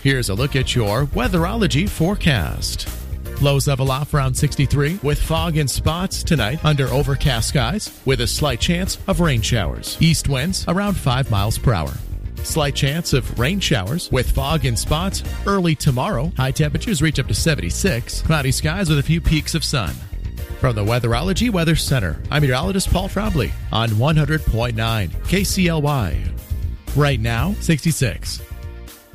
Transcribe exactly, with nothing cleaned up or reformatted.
Here's a look at your Weatherology forecast. Lows level off around sixty-three with fog and spots tonight under overcast skies with a slight chance of rain showers. East winds around five miles per hour. Slight chance of rain showers with fog and spots early tomorrow. High temperatures reach up to seventy-six. Cloudy skies with a few peaks of sun. From the Weatherology Weather Center, I'm meteorologist Paul Trombley on one hundred point nine K C L Y. Right now, sixty-six.